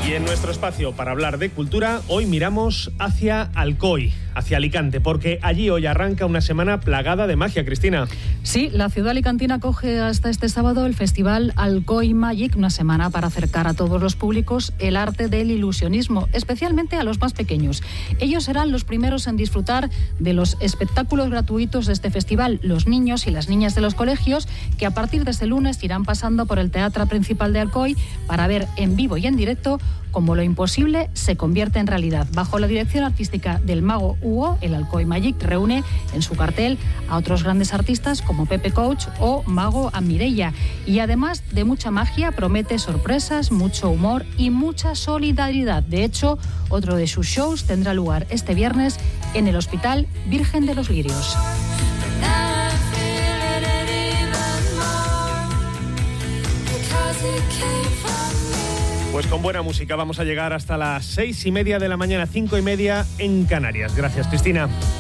Y en nuestro espacio para hablar de cultura, hoy miramos hacia Alcoy, hacia Alicante, porque allí hoy arranca una semana plagada de magia, Cristina. Sí, la ciudad alicantina acoge hasta este sábado el festival Alcoy Magic, una semana para acercar a todos los públicos el arte del ilusionismo, especialmente a los más pequeños. Ellos serán los primeros en disfrutar de los espectáculos gratuitos de este festival, los niños y las niñas de los colegios, que a partir de este lunes irán pasando por el Teatro Principal de Alcoy para ver en vivo y en directo cómo lo imposible se convierte en realidad. Bajo la dirección artística del mago Hugo, el Alcoy Magic reúne en su cartel a otros grandes artistas como Pepe Coach o Mago a Mireia. Y además de mucha magia, promete sorpresas, mucho humor y mucha solidaridad. De hecho, otro de sus shows tendrá lugar este viernes en el Hospital Virgen de los Lirios. Pues con buena música vamos a llegar hasta las 6:30 de la mañana, 5:30 en Canarias. Gracias, Cristina.